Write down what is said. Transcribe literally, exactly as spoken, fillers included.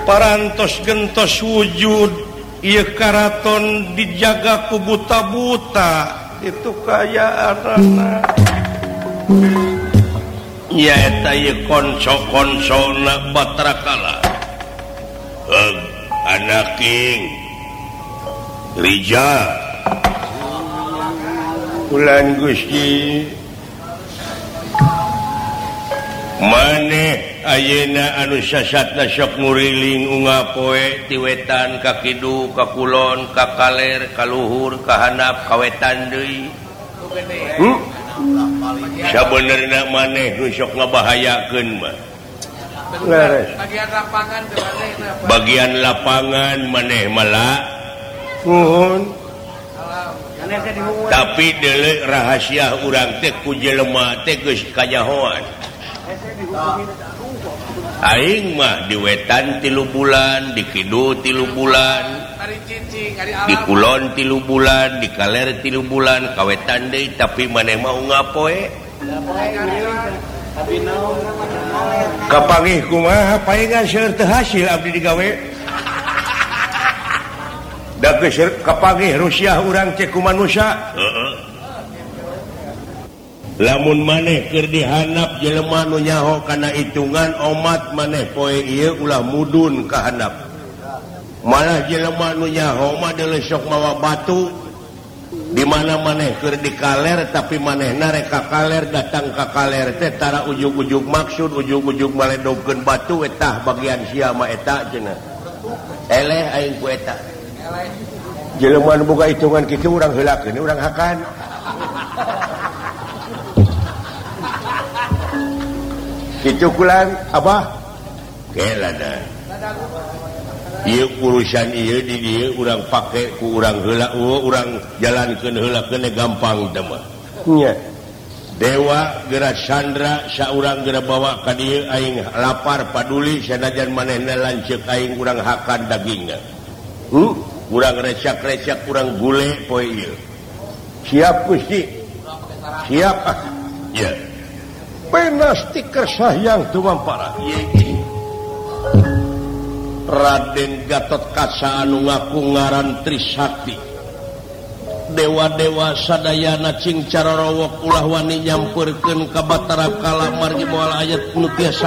parantos gentos wujud ieu karaton dijaga ku buta-buta itu kayaanna nya eta ieu konco-koncona Batrakala heug anak king Rija ulan Gusti maneh ayeuna anu sasatna sok nguriling unga poe ti wetan ka kidu ka kulon ka kaler ka luhur ka handap ka wetan deui hmm? Sabenerna maneh nu sok ngabahayakeun mah bagian lapangan bagian lapangan maneh malah nuhun tapi deuleu rahasia urang teh ku jelema teh geus kajahoan aing mah di wetan tilu bulan di kidu tilu bulan di kulon tilu bulan di kaler tilu bulan ka wetan deui tapi maneh mau ngapoe kapanggih kumaha paengan seueur teu hasil abdi digawe da geus kapanggih rusiah urang cek ku manusia heeh lamun maneh keur dihandap jelema nu nyaho kana hitungan omat maneh poe ieu ulah mudun ka handap malah jelema nu nyaho mah deuleu sok mawa batu di mana maneh keur dikaler tapi manehna rek ka kaler datang ka kaler teh tara ujug-ujug maksud ujug-ujug maledogkeun batu etah bagian sia mah eta cenah eleh aing ku eta jelema nu boga hitungan kitu urang heulakeun urang hakan kitu kulan abah kelana ieu urusan ieu di dieu urang pake ku urang heula urang jalankeun heula keun gampang teh mah nya dewa geura Chandra saurang geura bawa ka dieu aing lapar paduli sanajan manehna lanceuk aing urang hakan dagingna hmm? Urang recak-recak urang gule poe ieu siap Gusti siap ah ya penasti kersayang tumampara Raden Gatot Kaca anu ngaku ngaran Trisakti dewa-dewa sadayana cing carorowok ulah wani nyampeurkeun ka Batara Kala margi moal ayat nu tiasa